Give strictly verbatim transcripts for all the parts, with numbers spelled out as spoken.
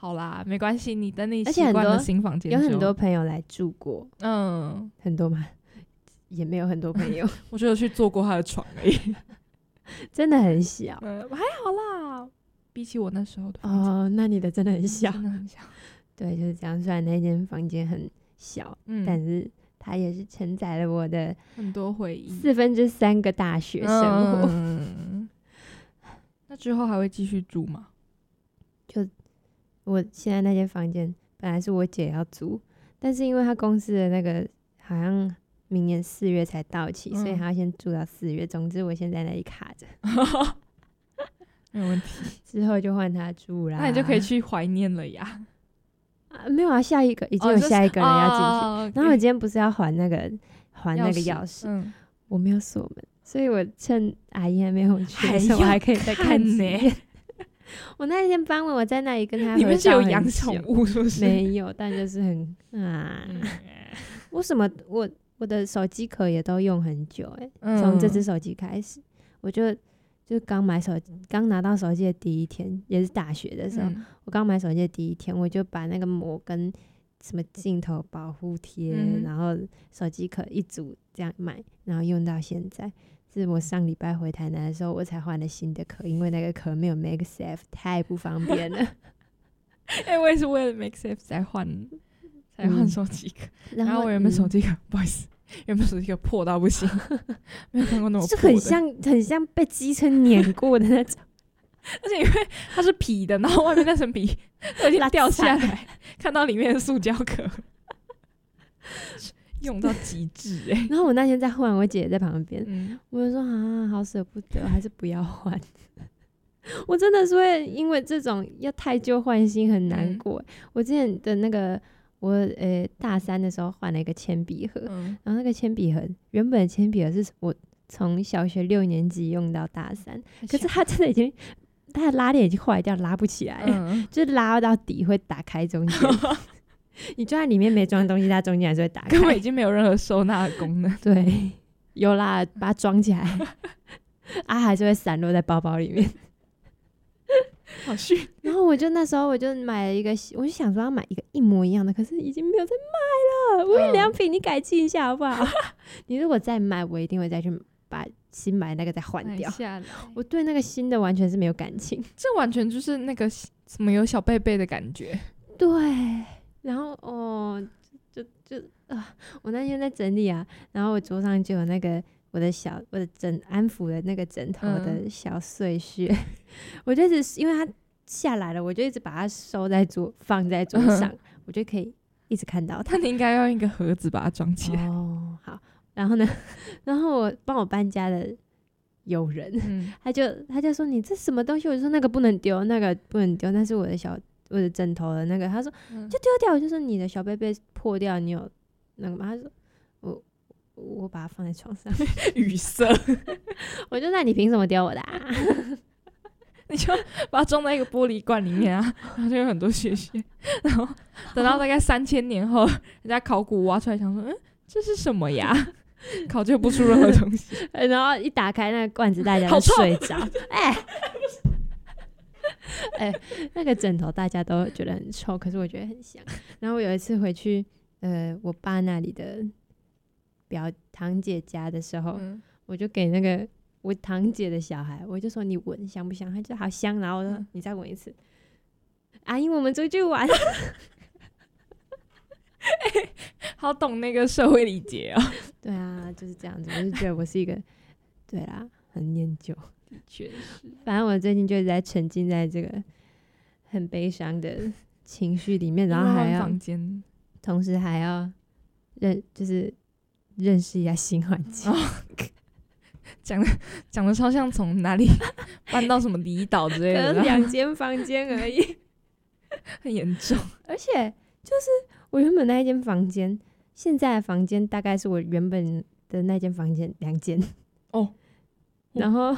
好啦，没关系，你等你而且很多习惯了新房间有之后， 很多朋友来住过， 嗯， 很多吗？也没有很多朋友， 我就有去坐过他的床而已。 真的很小。 嗯，还好啦，比起我那时候的房间， 哦，那你的真的很小。 真的很小。 对，就是这样。虽然那间房间很小， 嗯， 但是它也是承载了我的很多回忆， 四分之三个大学生活。 嗯，那之后还会继续住吗？ 我现在那间房间本来是我姐要租，但是因为她公司的那个好像明年四月才到期， 嗯所以她要先住到四月。总之，我现在在那里卡着， 没有问题， 之后就换她住啦。 那你就可以去怀念了呀。 啊，没有啊，下一个已经有哦就是下一个人要进去。 哦然后我今天不是要还那个还那个钥匙， 嗯， 我没有锁门，所以我趁阿姨还没有去的还时候，我要还可以再看看几呢眼。我那一天傍晚我在那里跟他你们是有养宠宠物是不是？ 没有，但就是很啊， 嗯我什么我我的手机壳也都用很久哎、 嗯从这只手机开始，我就就刚买手机，刚拿到手机的第一天，也是大学的时候， 嗯我刚买手机的第一天，我就把那个膜跟什么镜头保护贴， 嗯然后手机壳一组这样买，然后用到现在。是我上礼拜回台南的时候，我才换了新的壳，因为那个壳没有 MagSafe，太不方便了。 哎、我也是为了 MakeSafe 才换才换嗯手机壳， 然然后我原本手嗯机壳、不好意思，原本手机壳破到不行，没有看过那么就破的， 很像很像被机车碾过的那种。 而且因为它是皮的，然后外面那层皮都已经拉掉下散来，看到里面的塑胶壳，用到极致哎、 然后我那天在换，我姐也在旁边， 嗯， 我就说啊，好舍不得，还是不要换。我真的是会因为这种要太旧换新很难过、欸我之前的那个我呃大三的时候换了一个铅笔盒， 嗯然后那个铅笔盒原本的铅笔盒是我从小学六年级用到大三，可是它真的已经它的拉链已经坏掉，拉不起来了， 嗯， 就是拉到底会打开中间。你就在里面没装东西，它中间还是会打开。 根本已经没有任何收纳的功能。 对，有啦，把它装起来，啊，还是会散落在包包里面。 好逊， 然后我就那时候我就买了一个，我就想说要买一个一模一样的，可是已经没有在卖了。无印良品，你改进一下好不好？你如果再买，我一定会再去把新买那个再换掉。 下来， 我对那个新的完全是没有感情。 这完全就是那个什么有小贝贝的感觉。 对，然后哦，就就就啊，我那天在整理啊，然后我桌上就有那个我的小我的枕安抚的那个枕头的小碎屑，嗯、我就一直因为它下来了，我就一直把它收在桌放在桌上，嗯、我就可以一直看到它。 那你应该要用一个盒子把它装起来。 哦，好，然后呢，然后我帮我搬家的友人，嗯、他就他就说你这什么东西？我就说那个不能丢，那个不能丢，那是我的小。我的枕头的那个，他说、嗯、就丢掉，我就说你的小贝贝破掉，你有那个吗？他说我我把它放在床上， 语塞， 我就那你凭什么丢我的、啊？ 你就把它装在一个玻璃罐里面啊，然后就有很多屑屑，然后等到大概三千年后，人家考古挖出来，想说嗯这是什么呀？考究不出任何东西， 然后一打开那个罐子，大家都睡着，哎。哎、欸，那个枕头大家都觉得很臭，可是我觉得很香。然后我有一次回去，呃，我爸那里的表堂姐家的时候，嗯、我就给那个我堂姐的小孩，我就说你闻香不香？他就好香，然后我说、嗯、你再闻一次。阿姨，我们出去玩。欸、 好懂那个社会礼节哦。 对啊，就是这样子。我就觉得我是一个，对啦，很念旧。 确实， 反正我最近就一直在沉浸在这个很悲伤的情绪里面，然后还要房间， 同时还要认，就是认识一下新环境。 讲的讲的超像从哪里搬到什么离岛之类的， 两间房间而已， 很严重。 而且就是我原本那一间房间，现在的房间大概是我原本的那间房间两间哦， 然后。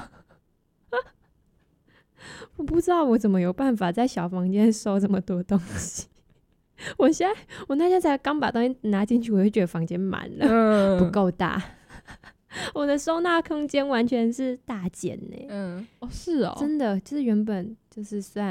我不知道我怎么有办法在小房间收这么多东西。我现在我那天才刚把东西拿进去，我就觉得房间满了，嗯、不够大。我的收纳空间完全是大减呢、欸。 嗯，哦，是哦， 真的就是原本就是虽然。